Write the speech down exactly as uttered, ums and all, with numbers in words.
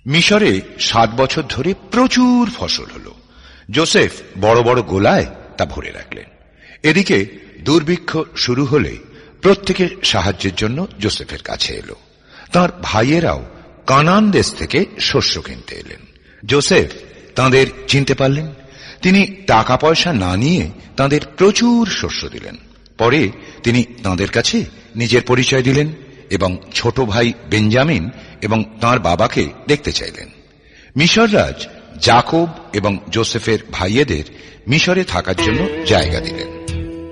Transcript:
মিশরে সাত বছর ধরে প্রচুর ফসল হল। যোসেফ বড় বড় গোলায় তা ভরে রাখলেন। এদিকে দুর্ভিক্ষ শুরু হলে প্রত্যেকে সাহায্যের জন্য যোসেফের কাছে এলো। তাঁর ভাইয়েরাও কানান দেশ থেকে শস্য কিনতে এলেন। যোসেফ তাঁদের চিনতে পারলেন। তিনি টাকা পয়সা না নিয়ে তাঁদের প্রচুর শস্য দিলেন। পরে তিনি তাঁদের কাছে নিজের পরিচয় দিলেন এবং ছোট ভাই বেঞ্জামিন এবং তাঁর বাবাকে দেখতে চাইলেন। মিশররাজ যাকব এবং যোসেফের ভাইয়েদের মিশরে থাকার জন্য জায়গা দিলেন।